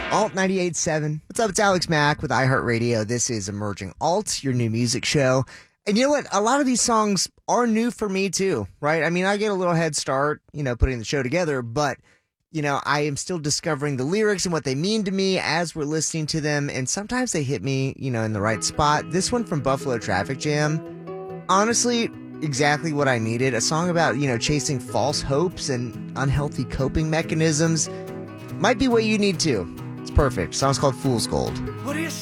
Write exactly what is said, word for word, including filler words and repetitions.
Alt ninety-eight point seven. What's up? It's Alex Mack with iHeartRadio. This is Emerging Alt, your new music show. And you know what? A lot of these songs are new for me too, right? I mean, I get a little head start, you know, putting the show together, but, you know, I am still discovering the lyrics and what they mean to me as we're listening to them. And sometimes they hit me, you know, in the right spot. This one from Buffalo Traffic Jam, honestly, exactly what I needed. A song about, you know, chasing false hopes and unhealthy coping mechanisms. Might be what you need too. It's perfect. The song's called Fool's Gold. What do you